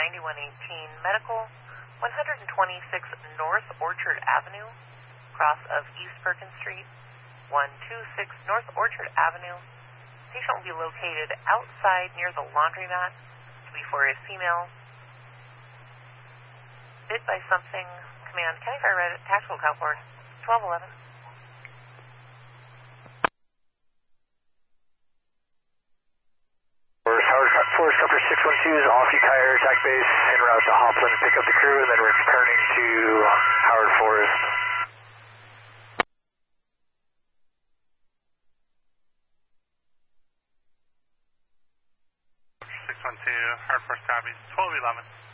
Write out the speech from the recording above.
9118 Medical, 126 North Orchard Avenue, cross of East Perkins Street, 126 North Orchard Avenue. Patient will be located outside near the laundromat. To be for a female. Bit by something. Command, County Fire Red, Tactical Cowport, 1211. Forest Comfort 612 is off Ukiah attack base en route to Hopland to pick up the crew, and then returning to Howard Forest. 612, Howard Forest copies, 1211.